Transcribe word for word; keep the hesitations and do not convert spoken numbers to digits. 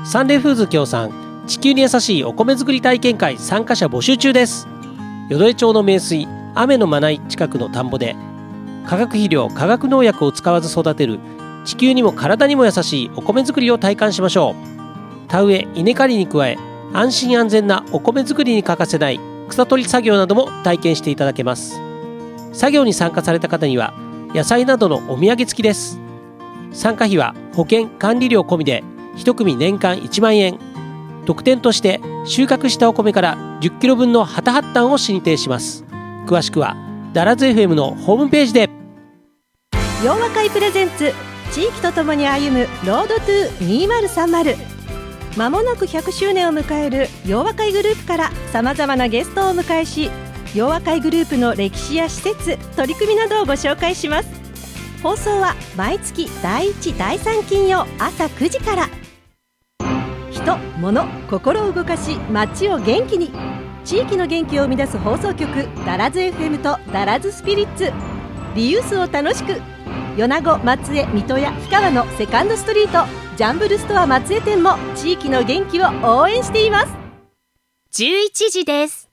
サンデーフーズ協賛地球に優しいお米作り体験会参加者募集中です。淀江町の名水雨のまない近くの田んぼで化学肥料化学農薬を使わず育てる地球にも体にも優しいお米作りを体感しましょう。田植え稲刈りに加え安心安全なお米作りに欠かせない草取り作業なども体験していただけます。作業に参加された方には野菜などのお土産付きです。参加費は保険管理料込みでいち組年間いちまんえん。特典として収穫したお米からじゅっキロ分のハタハッタンを進呈します。詳しくはダラズ エフエム のホームページで。 洋和会プレゼンツ地域とともに歩むロードトゥーにせんさんじゅう。まもなくひゃくしゅうねんを迎える洋和会グループからさまざまなゲストをお迎えし、洋和会グループの歴史や施設取り組みなどをご紹介します。放送は毎月だいいちだいさん金曜朝くじから。人、物、心を動かし街を元気に、地域の元気を生み出す放送局ダラズ エフエム とダラズスピリッツ。リユースを楽しく、米子、松江、水戸や氷川のセカンドストリート、ジャンブルストア松江店も地域の元気を応援しています。 じゅういちじです。